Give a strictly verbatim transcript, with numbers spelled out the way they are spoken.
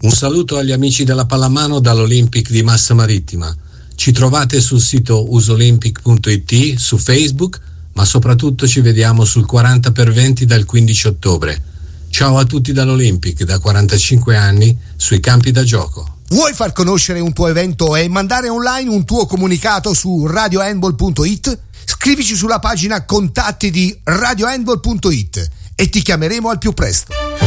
Un saluto agli amici della pallamano dall'Olympic di Massa Marittima. Ci trovate sul sito usolympic punto it, su Facebook, ma soprattutto ci vediamo sul quaranta per venti dal quindici ottobre. Ciao a tutti dall'Olympic, da quarantacinque anni, sui campi da gioco. Vuoi far conoscere un tuo evento e mandare online un tuo comunicato su radio handball punto it? Scrivici sulla pagina contatti di radio handball punto it e ti chiameremo al più presto.